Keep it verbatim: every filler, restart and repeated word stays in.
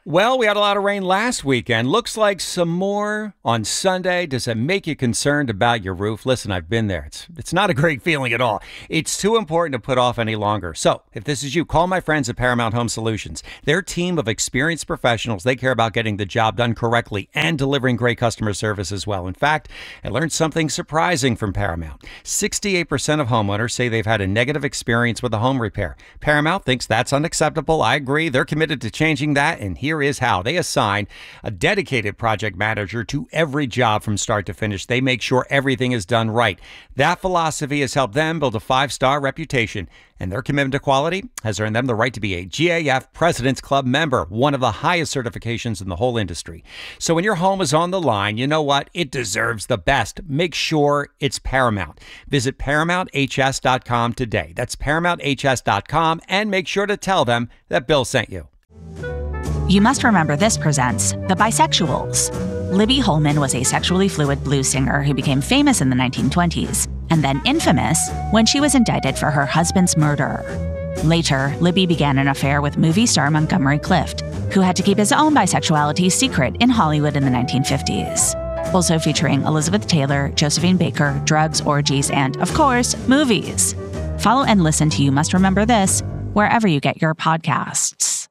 Well, we had a lot of rain last weekend. Looks like some more on Sunday. Does it make you concerned about your roof? Listen, I've been there. It's it's not a great feeling at all. It's too important to put off any longer. So, if this is you, call my friends at Paramount Home Solutions. Their team of experienced professionals, they care about getting the job done correctly and delivering great customer service as well. In fact, I learned something surprising from Paramount. sixty-eight percent of homeowners say they've had a negative experience with a home repair. Paramount thinks that's unacceptable. I agree. They're committed to changing that, and here is how. They assign a dedicated project manager to every job from start to finish. They make sure everything is done right. That philosophy has helped them build a five-star reputation, and their commitment to quality has earned them the right to be a G A F President's Club member, one of the highest certifications in the whole industry. So when your home is on the line, you know what? It deserves the best. Make sure it's Paramount. Visit paramount h s dot com today. That's paramount h s dot com, and make sure to tell them that Bill sent you. You Must Remember This presents The Bisexuals. Libby Holman was a sexually fluid blues singer who became famous in the nineteen twenties, and then infamous when she was indicted for her husband's murder. Later, Libby began an affair with movie star Montgomery Clift, who had to keep his own bisexuality secret in Hollywood in the nineteen fifties. Also featuring Elizabeth Taylor, Josephine Baker, drugs, orgies, and, of course, movies. Follow and listen to You Must Remember This wherever you get your podcasts.